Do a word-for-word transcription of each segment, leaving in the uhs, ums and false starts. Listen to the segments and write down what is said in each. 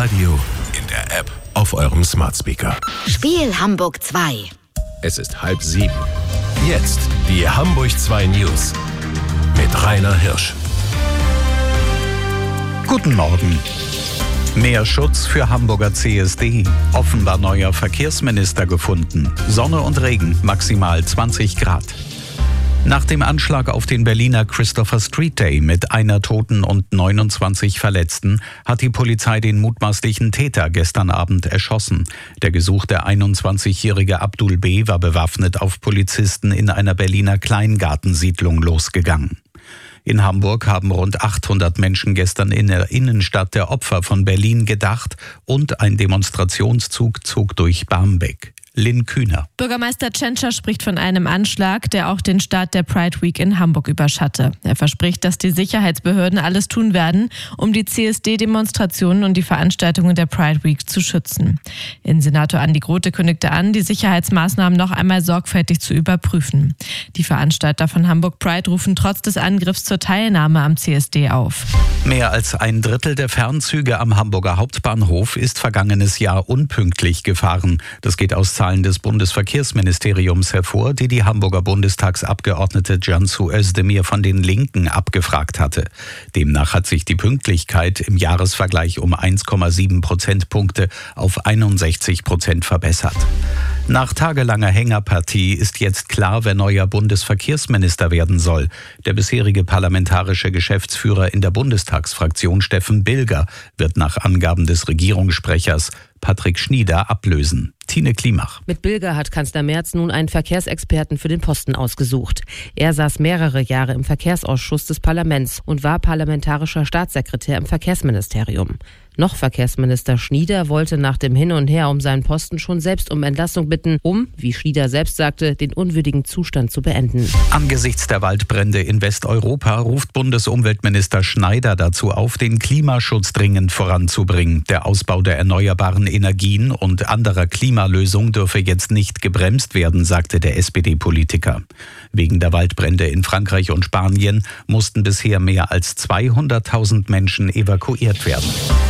Radio, in der App, auf eurem Smart Speaker. Spiel Hamburg zwei. Es ist halb sieben. Jetzt die Hamburg zwei News mit Rainer Hirsch. Guten Morgen. Mehr Schutz für Hamburger C S D. Offenbar neuer Verkehrsminister gefunden. Sonne und Regen, maximal zwanzig Grad. Nach dem Anschlag auf den Berliner Christopher Street Day mit einer Toten und neunundzwanzig Verletzten hat die Polizei den mutmaßlichen Täter gestern Abend erschossen. Der gesuchte einundzwanzigjährige Abdul B. war bewaffnet auf Polizisten in einer Berliner Kleingartensiedlung losgegangen. In Hamburg haben rund achthundert Menschen gestern in der Innenstadt der Opfer von Berlin gedacht und ein Demonstrationszug zog durch Barmbek. Lynn Kühner. Bürgermeister Tschentscher spricht von einem Anschlag, der auch den Start der Pride Week in Hamburg überschatte. Er verspricht, dass die Sicherheitsbehörden alles tun werden, um die C S D-Demonstrationen und die Veranstaltungen der Pride Week zu schützen. Innensenator Andi Grote kündigte an, die Sicherheitsmaßnahmen noch einmal sorgfältig zu überprüfen. Die Veranstalter von Hamburg Pride rufen trotz des Angriffs zur Teilnahme am C S D auf. Mehr als ein Drittel der Fernzüge am Hamburger Hauptbahnhof ist vergangenes Jahr unpünktlich gefahren. Das geht aus Zahlen des Bundesverkehrsministeriums hervor, die die Hamburger Bundestagsabgeordnete Cansu Özdemir von den Linken abgefragt hatte. Demnach hat sich die Pünktlichkeit im Jahresvergleich um eins Komma sieben Prozentpunkte auf einundsechzig Prozent verbessert. Nach tagelanger Hängerpartie ist jetzt klar, wer neuer Bundesverkehrsminister werden soll. Der bisherige parlamentarische Geschäftsführer in der Bundestagsfraktion Steffen Bilger wird nach Angaben des Regierungssprechers Patrick Schnieder ablösen. Tine Klimach. Mit Bilger hat Kanzler Merz nun einen Verkehrsexperten für den Posten ausgesucht. Er saß mehrere Jahre im Verkehrsausschuss des Parlaments und war parlamentarischer Staatssekretär im Verkehrsministerium. Noch Verkehrsminister Schnieder wollte nach dem Hin und Her um seinen Posten schon selbst um Entlassung bitten, um, wie Schnieder selbst sagte, den unwürdigen Zustand zu beenden. Angesichts der Waldbrände in Westeuropa ruft Bundesumweltminister Schneider dazu auf, den Klimaschutz dringend voranzubringen. Der Ausbau der erneuerbaren Energien und anderer Klimalösungen dürfe jetzt nicht gebremst werden, sagte der S P D-Politiker. Wegen der Waldbrände in Frankreich und Spanien mussten bisher mehr als zweihunderttausend Menschen evakuiert werden.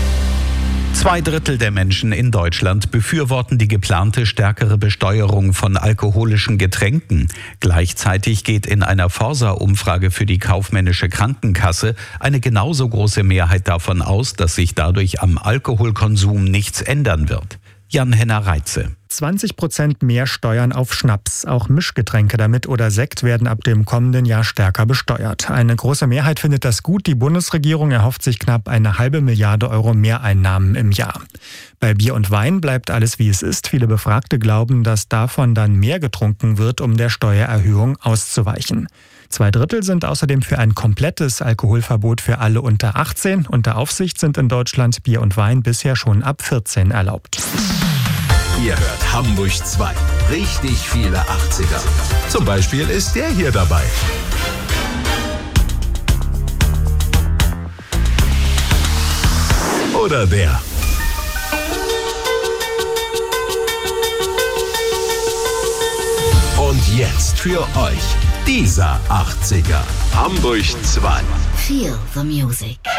Zwei Drittel der Menschen in Deutschland befürworten die geplante stärkere Besteuerung von alkoholischen Getränken. Gleichzeitig geht in einer Forsa-Umfrage für die kaufmännische Krankenkasse eine genauso große Mehrheit davon aus, dass sich dadurch am Alkoholkonsum nichts ändern wird. Jan-Henner Reitze. zwanzig Prozent mehr Steuern auf Schnaps. Auch Mischgetränke damit oder Sekt werden ab dem kommenden Jahr stärker besteuert. Eine große Mehrheit findet das gut. Die Bundesregierung erhofft sich knapp eine halbe Milliarde Euro Mehreinnahmen im Jahr. Bei Bier und Wein bleibt alles wie es ist. Viele Befragte glauben, dass davon dann mehr getrunken wird, um der Steuererhöhung auszuweichen. Zwei Drittel sind außerdem für ein komplettes Alkoholverbot für alle unter achtzehn. Unter Aufsicht sind in Deutschland Bier und Wein bisher schon ab vierzehn erlaubt. Ihr hört Hamburg zwei. Richtig viele achtziger. Zum Beispiel ist der hier dabei. Oder der. Und jetzt für euch dieser achtziger. Hamburg zwei. Feel the music.